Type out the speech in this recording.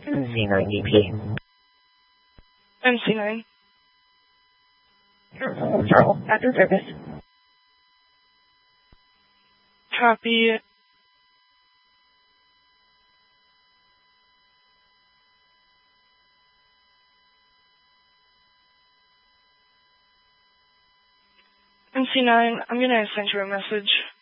MC9 DP. MC9. Charles, after service. Copy. MC9, I'm gonna send you a message.